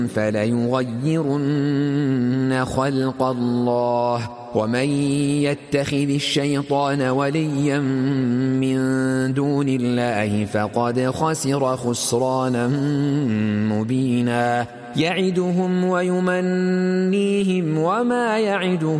فليغيرن خلق الله ومن يتخذ الشيطان وليا من دون الله فقد خسر خسرانا مبينا يعدهم ويمنيهم وما يعدهم